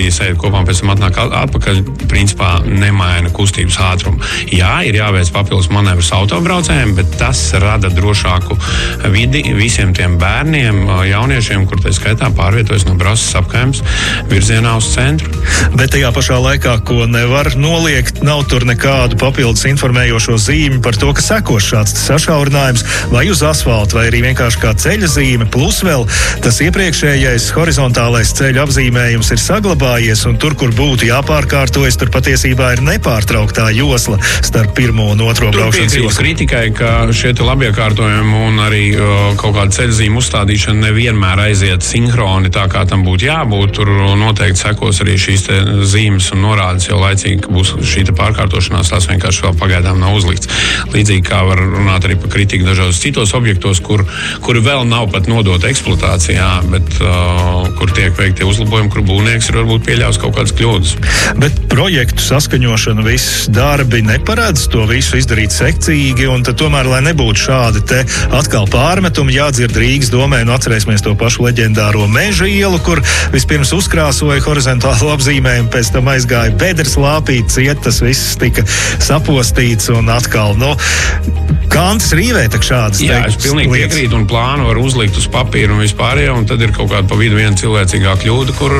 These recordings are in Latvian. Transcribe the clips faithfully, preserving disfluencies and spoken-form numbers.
brīdī sēž kopā un pēc tam atnāk atpakaļ, principā nemaina kustības ātrumu. Jā, ir jāveic papildus manevrs autobraucējiem, bet tas rada drošāku vidi visiem tiem bērniem, jauniešiem, kur tā skaitā pārvietojas no Brasas apkaimes virzienā uz centru. Bet tajā pašā laikā, ko nevar noliegt, nav tur nekādu papildus informējošo zīmi par to, ka sekos šāds sašaurinājums vai uz asfalta, vai arī vienkārši kā ceļa zīme, plus vēl tas iepriekšējais horizontālais ceļa apzīmējums ir saglabājies, un tur, kur būtu jāpārkārtojas, tur patiesībā ir nepārtrauktā josla starp pirmo un otro braukšanas joslu. Kritikai, ka šie labiekārtojumi un arī uh, kaut kāda ceļzīme uzstādīšana nevienmēr aiziet sinhroni tā, kā tam būtu jābūt. Tur noteikti sekos arī šīs te zīmes un norādes jau laicīgi, ka būs šī te pārkārtošanās, tās vienkārši vēl pagaidām nav uzlikts. Līdzīgi kā var runāt arī par kritiku dažādos citos objektos, kur, kur vēl nav pat nodota eksploatācijā, bet uh, kur tiek veikti uzlabojumi, kur būvnieks ir varbūt pieļaus kaut kādas kļūdas. Bet projektu saskaņošana, viss darbi neparedz to visu izdarīt sekcīgi, un tad tomēr, lai nebūtu šādi te atkal pārmetumi, jādzird Rīgas domē, un atcerēsimies to pašu leģendāro Meža ielu, kur vispirms uzkrāsoja horizontālu apzīmējumu, pēc tam aizgāja bedres lāpīt, ciet, tas viss tika sapostīts, un atkal, nu, kantas rīvē tak šādas. Jā, es pilnīgi lietas. Piekrītu, un plānu var uzlikt uz papīra un vispārējo, un tad ir kaut kāda pa vidu viena cilvēcīgā kļūda, kur,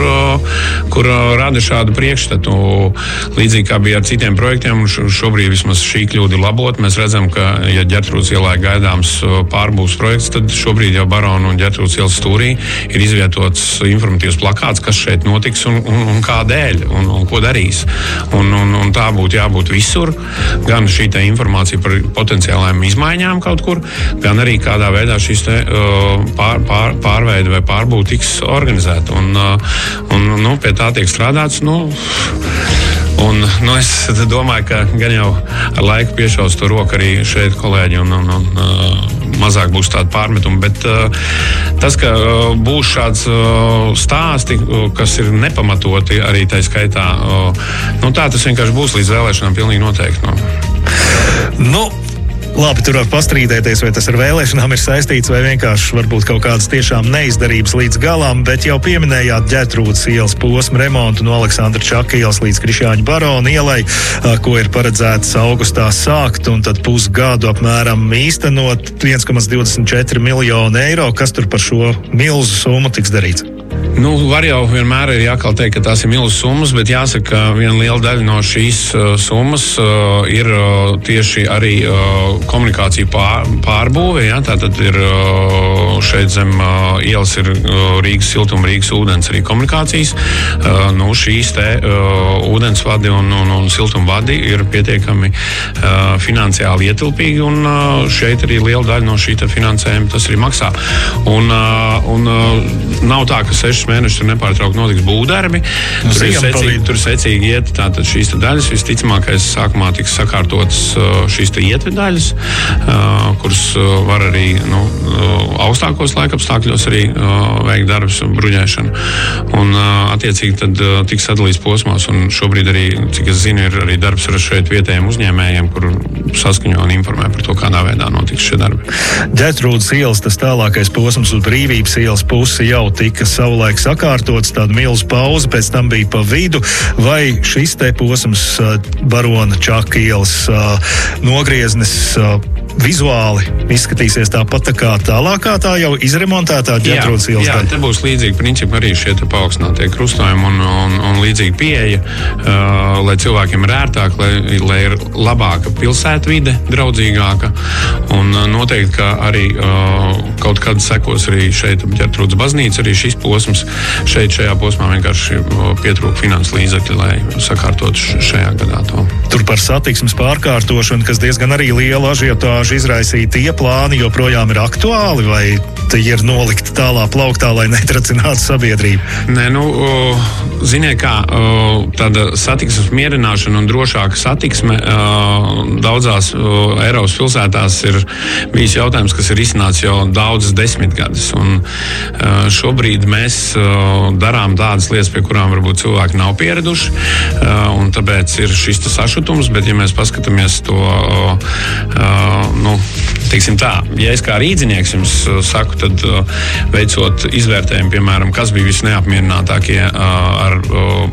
kur rada šādu priekšstatu. Līdzīgi kā bija ar citiem projektiem, un šobrīd vismaz šī kļūda ir labot. Mēs redzam, ka, ja Ģertrūdas ielā gaidāms pārbūves projekts, tad šobrīd jau Barona un Ģertrūdas ielas stūrī ir izvietots informatīvs plakāts, kas šeit notiks un, un, un kādēļ, un, un ko darīs. Un, un, un tā būtu jābūt visur, gan šī te informācija par potenciālajām izmaiņām kaut kur, gan arī kādā veidā šīs te pār, pār, pārveide vai pārbūve tiks organizēta. Un, un nu, pie tā tiek strādāts, nu, un, nu, es domāju, ka gan jau ar laiku piešaus to roku arī šeit kolēģi un, un, un uh, mazāk būs tāda pārmetuma, bet uh, tas, ka uh, būs šāds uh, stāsti, uh, kas ir nepamatoti arī tai skaitā, uh, nu tā tas vienkārši būs līdz vēlēšanām pilnīgi noteikti. Nu. Nu. Labi, tur var pastrīdēties, vai tas ar vēlēšanām ir saistīts, vai vienkārši varbūt kaut kādas tiešām neizdarības līdz galam, bet jau pieminējāt Ģertrūdas ielas posmu remontu no Aleksandra Čaka ielas līdz Krišjāņa Barona ielai, ko ir paredzēts augustā sākt, un tad pusgadu apmēram īstenot viens komats divdesmit četri miljonu eiro. Kas tur par šo milzu summu tiks darīts? Nu, var jau vienmēr ir jākal teikt, ka tās ir milzu summas, bet jāsaka, ka viena liela daļa no šīs uh, summas uh, ir uh, tieši arī uh, komunikācija pār, pārbūve. Ja? Tātad ir uh, šeit zem uh, ielas ir uh, Rīgas siltuma, Rīgas ūdens arī komunikācijas. Uh, nu, šīs te uh, ūdensvadi un, un, un siltumvadi ir pietiekami uh, finansiāli ietilpīgi, un uh, šeit arī liela daļa no šī finansējuma tas arī maksā. Un, uh, un uh, nav tā, ka sešas mēnešus tur nepārtraukti notiks būvdarbi. Nu, tur ir secīgi, tur secīgi iet tātad šīs te daļas. Visticamākais sākumā tiks sakārtotas šīs te ietve daļas, kuras var arī nu, augstākos laikapstākļos arī veikt darbus un bruģēšanu. Un attiecīgi tad tiks sadalīts posmās, un šobrīd arī, cik es zinu, ir arī darbs ar šeit vietējiem uzņēmējiem, kur saskaņo un informē par to, kādā veidā notiks šie darbi. Ģertrūdas ielas, tas tālākais posms uz Brīvības ielas pusi jau tika savulaik sakārtots, tāda milzu pauze pēc tam bija pa vidu, vai šis te posms Barona Čaka ielas nogrieznis vizuāli izskatīsies tāpat tā kā tālākā tā jau izremontētā Ģertrūdas ielas daļa? Jā, te būs līdzīgi principi arī šie te paaugstinātie krustojumi un, un, un līdzīgi pieeja, uh, lai cilvēkiem ir ērtāk, lai, lai ir labāka pilsētvide, draudzīgāka, un uh, noteikti, ka arī uh, kaut kad sekos arī šeit Ģertrūdas baznīca, arī šis posms, šeit šajā posmā vienkārši pietrūk finanses līdzekļi, lai sakārtotu šajā gadā to. Tur par satiksmes pārkārtošanu, kas diezgan arī liela ažiotāža izraisīja, tie plāni joprojām ir aktuāli, vai tie ir nolikti tālā plauktā, lai netracinātu sabiedrību? Nē, nu, ziniet kā, tāda satiksmes mierināšana un drošāka satiksme daudzās Eiropas pilsētās ir bijis jautājums, kas ir izcināts jau daudzas desmitgades, un šobrīd mēs darām tādas lietas, pie kurām varbūt cilvēki nav pieraduši, un tāpēc ir šis sašutums, bet ja mēs paskatāmies to, nu, teiksim tā, ja es kā rīdzinieks jums saku, tad veicot izvērtējumu, piemēram, kas bija visneapmierinātākie ar